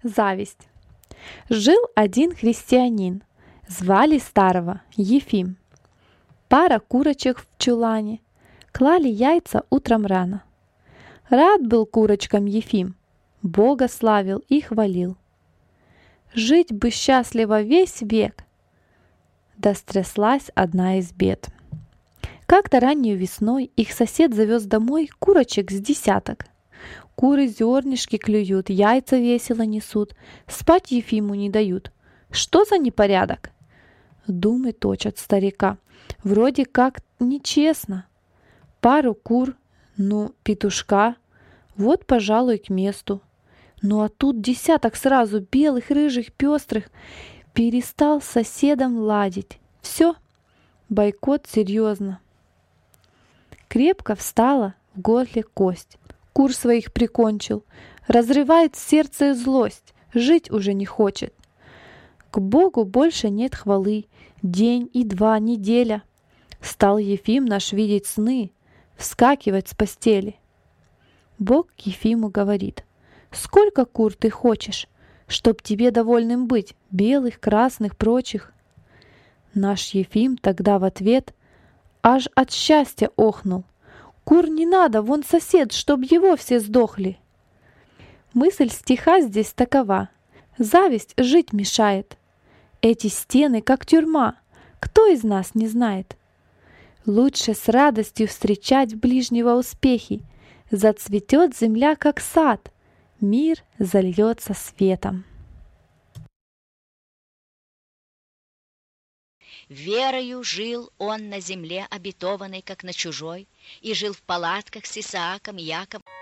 Зависть. Жил один христианин. Звали старого Ефим. Пара курочек в чулане. Клали яйца утром рано. Рад был курочкам Ефим. Бога славил и хвалил. Жить бы счастливо весь век. Да стряслась одна из бед. Как-то раннюю весной их сосед завез домой курочек с десяток. Куры зернышки клюют, яйца весело несут, спать Ефиму не дают. Что за непорядок? Думы точат старика. Вроде как нечестно. Пару кур, петушка, вот, пожалуй, к месту. Ну а тут десяток сразу белых, рыжих, пестрых. Перестал с соседом ладить. Все, бойкот серьезно. Крепко встала в горле кость. Кур своих прикончил. Разрывает сердце злость. Жить уже не хочет. К Богу больше нет хвалы. День и два, неделя. Стал Ефим наш видеть сны, вскакивать с постели. Бог к Ефиму говорит: «Сколько кур ты хочешь, чтоб тебе довольным быть, белых, красных, прочих?» Наш Ефим тогда в ответ аж от счастья охнул. «Кур не надо, вон сосед, чтоб его все сдохли!» Мысль стиха здесь такова: зависть жить мешает. Эти стены, как тюрьма, кто из нас не знает? Лучше с радостью встречать ближнего успехи. Зацветет земля, как сад, мир зальется светом. Верою жил он на земле обетованной, как на чужой, и жил в палатках с Исааком, Яковом.